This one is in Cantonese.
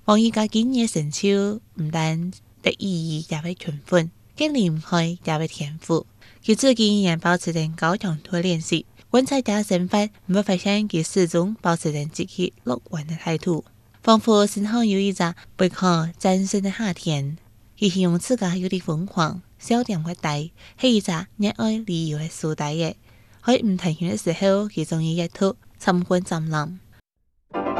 王依家今日成就唔但得意義，也會勤奮，更厲害，也會天賦。佢自己仍然保持定高強度練習，觀察他生活，唔會發現佢始終保持定積極樂觀的態度。仿佛身後有一隻不可戰勝的夏天。佢形容自己有啲瘋狂，笑點會大，係一隻熱愛旅遊的書呆嘅。喺唔睇遠嘅時候，佢終於一吐參觀展覽。